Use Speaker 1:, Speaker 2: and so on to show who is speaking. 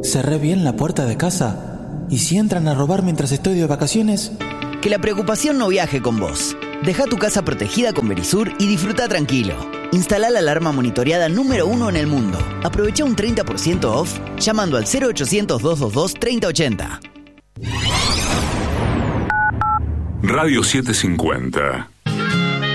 Speaker 1: ¿Cerré bien la puerta de casa? ¿Y si entran a robar mientras estoy de vacaciones?
Speaker 2: Que la preocupación no viaje con vos. Deja tu casa protegida con Verisur y disfruta tranquilo. Instalá la alarma monitoreada número 1 en el mundo. Aprovecha un 30% off llamando al 0800-222-3080.
Speaker 3: Radio 750.